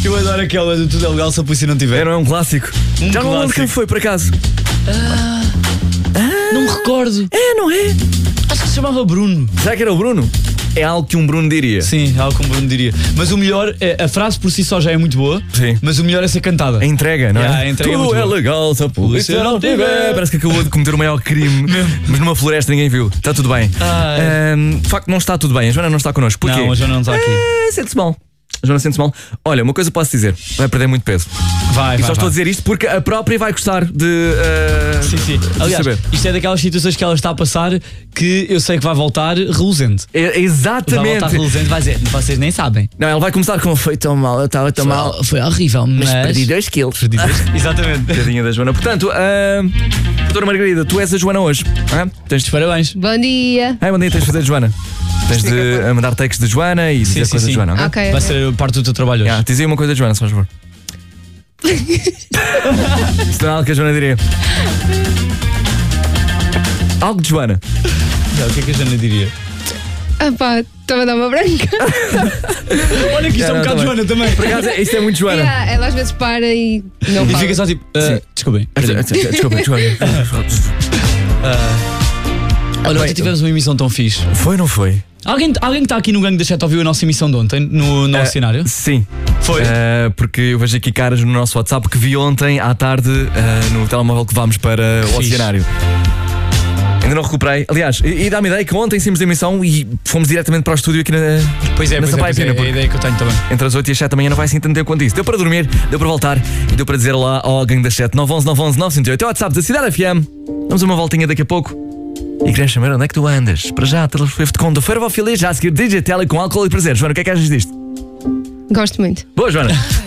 Eu adoro aquela do Tudo é Legal se a polícia não tiver. Não é um clássico? Já não lembro quem foi, por acaso. Não me recordo. Não é? Acho que se chamava Bruno. Será que era o Bruno? É algo que um Bruno diria. Sim, algo como o Bruno diria. Mas o melhor, a frase por si só já é muito boa. Sim. Mas o melhor é ser cantada. A entrega, não é? A entrega Tudo é é muito legal se a polícia não tiver. Parece que acabou de cometer o maior crime. Mas numa floresta ninguém viu. Está tudo bem. De facto, não está tudo bem. A Joana não está connosco. Porquê? Não, a Joana não está aqui. Sente-se mal. A Joana sente-se mal. Olha, uma coisa posso dizer: vai perder muito peso. Vai. Estou a dizer isto porque a própria vai gostar de. Sim. Aliás, saber. isto é daquelas situações que ela está a passar que eu sei que vai voltar reluzente. Exatamente. Vai voltar reluzente, vai dizer, vocês nem sabem. Não, ela vai começar com: foi tão mal, eu estava tão mal. Foi horrível, mas Perdi 2 quilos. Exatamente. Tadinha da Joana. Portanto, doutora Margarida, tu és a Joana hoje. Tens Parabéns. Bom dia. bom dia, tens de fazer de Joana. Tens de mandar textos de Joana e dizer coisas de Joana, ok? Ok. Vai ser parte do teu trabalho hoje. Diz aí uma coisa de Joana, se faz favor. Isto não é algo que a Joana diria. Algo de Joana. O que é que a Joana diria? Estava a dar uma branca. Olha que isto é um bocado Joana também. Por acaso, isto é muito Joana. Ela às vezes para e não E fala. fica só tipo, desculpem. Desculpa. Olha, ontem tivemos uma emissão tão fixe. Foi ou não foi? Alguém que está aqui no Gangue da Chat ouviu a nossa emissão de ontem no cenário? Sim. Foi? Porque eu vejo aqui caras no nosso WhatsApp que vi ontem à tarde no telemóvel que levámos para o Oceanário. Ainda não recuperei. Aliás, e dá-me ideia que ontem saímos da emissão e fomos diretamente para o estúdio aqui na Sampaio Pina. É a ideia que eu tenho também. Entre as 8 e as 7 da manhã não vai assim tanto tempo quanto isso. Deu para dormir, deu para voltar e deu para dizer lá ao Gangue da Chat 911-911-908. É o WhatsApp da Cidade FM. Vamos a uma voltinha daqui a pouco. E queres saber onde é que tu andas? Para já, Taylor Swift com The Fear of Fear, já a seguir DJ Telly com álcool e prazer. Joana, o que é que achas disto? Gosto muito. Boa, Joana.